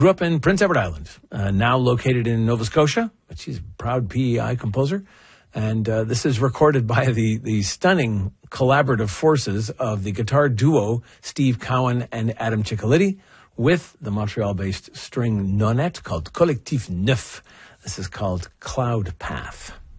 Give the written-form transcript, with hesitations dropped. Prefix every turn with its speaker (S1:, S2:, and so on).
S1: Grew up in Prince Edward Island, now located in Nova Scotia, but she's a proud PEI composer. And this is recorded by the stunning collaborative forces of the guitar duo Steve Cowan and Adam Ciccoliti with the Montreal-based string nonette called Collectif Neuf. This is called Cloud Path.